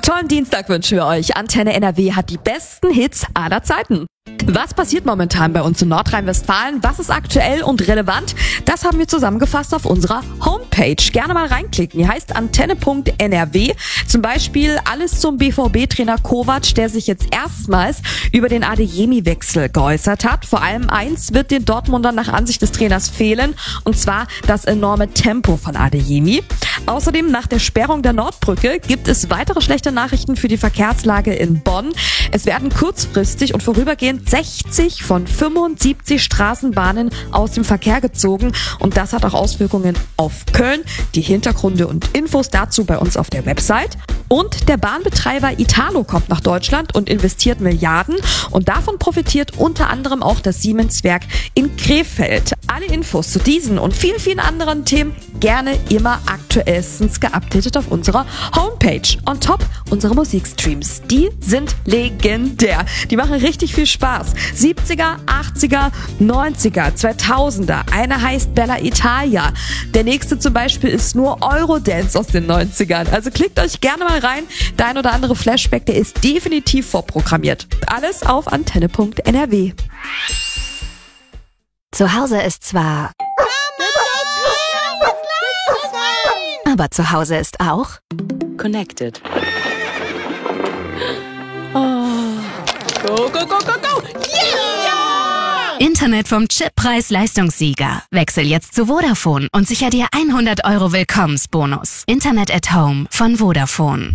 Tollen Dienstag wünschen wir euch. Antenne NRW hat die besten Hits aller Zeiten. Was passiert momentan bei uns in Nordrhein-Westfalen? Was ist aktuell und relevant? Das haben wir zusammengefasst auf unserer Homepage. Gerne mal reinklicken. Die heißt antenne.nrw. Zum Beispiel alles zum BVB-Trainer Kovac, der sich jetzt erstmals über den Adeyemi-Wechsel geäußert hat. Vor allem eins wird den Dortmundern nach Ansicht des Trainers fehlen, und zwar das enorme Tempo von Adeyemi. Außerdem nach der Sperrung der Nordbrücke gibt es weitere schlechte Nachrichten für die Verkehrslage in Bonn. Es werden kurzfristig und vorübergehend 60 von 75 Straßenbahnen aus dem Verkehr gezogen, und das hat auch Auswirkungen auf Köln. Die Hintergründe und Infos dazu bei uns auf der Website. Und der Bahnbetreiber Italo kommt nach Deutschland und investiert Milliarden, und davon profitiert unter anderem auch das Siemens-Werk in Krefeld. Alle Infos zu diesen und vielen, vielen anderen Themen gerne immer aktuellstens geupdatet auf unserer Homepage. On top unsere Musikstreams, die sind legendär. Die machen richtig viel Spaß. 70er, 80er, 90er, 2000er. Einer heißt Bella Italia. Der nächste zum Beispiel ist nur Eurodance aus den 90ern. Also klickt euch gerne mal rein. Der ein oder andere Flashback, der ist definitiv vorprogrammiert. Alles auf antenne.nrw. Zu Hause ist zwar... Aber zu Hause ist auch... Connected. Oh. Go, go, go, go, go! Yeah! Internet vom Chippreis-Leistungssieger. Wechsel jetzt zu Vodafone und sicher dir 100 € Willkommensbonus. Internet at Home von Vodafone.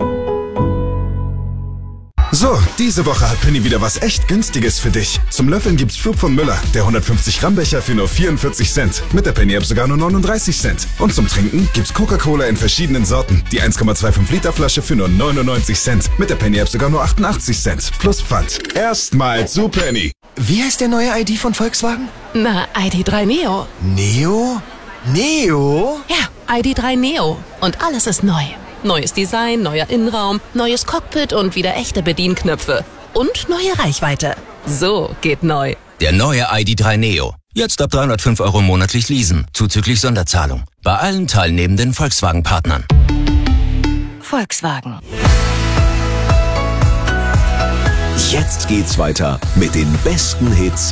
So, diese Woche hat Penny wieder was echt Günstiges für dich. Zum Löffeln gibt's Flug von Müller, der 150 Gramm Becher für nur 44 Cent. Mit der Penny-App sogar nur 39 Cent. Und zum Trinken gibt's Coca-Cola in verschiedenen Sorten. Die 1,25 Liter Flasche für nur 99 Cent. Mit der Penny-App sogar nur 88 Cent. Plus Pfand. Erstmal zu Penny. Wie heißt der neue ID von Volkswagen? Na, ID.3 Neo. Neo? Neo? Ja, ID.3 Neo. Und alles ist neu. Neues Design, neuer Innenraum, neues Cockpit und wieder echte Bedienknöpfe. Und neue Reichweite. So geht neu. Der neue ID.3 Neo. Jetzt ab 305 € monatlich leasen, zuzüglich Sonderzahlung. Bei allen teilnehmenden Volkswagen-Partnern. Volkswagen. Jetzt geht's weiter mit den besten Hits